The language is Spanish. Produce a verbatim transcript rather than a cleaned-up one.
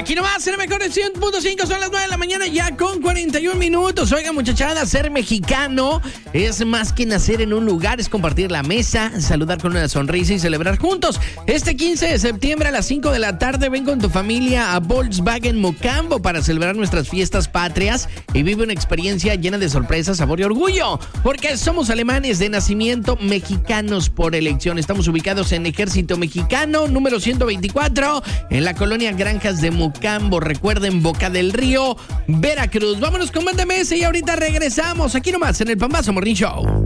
Aquí nomás, en el mejor de cien punto cinco, son las nueve de la mañana ya con cuarenta y un minutos. Oiga, muchachada, ser mexicano es más que nacer en un lugar, es compartir la mesa, saludar con una sonrisa y celebrar juntos. Este quince de septiembre a las cinco de la tarde ven con tu familia a Volkswagen Mocambo para celebrar nuestras fiestas patrias y vive una experiencia llena de sorpresas, sabor y orgullo, porque somos alemanes de nacimiento, mexicanos por elección. Estamos ubicados en Ejército Mexicano, número ciento veinticuatro, en la colonia Granjas de Mocambo. Recuerden, Boca del Río, Veracruz. Vámonos con Banda M S y ahorita regresamos aquí nomás en el Pambazo Morning Show.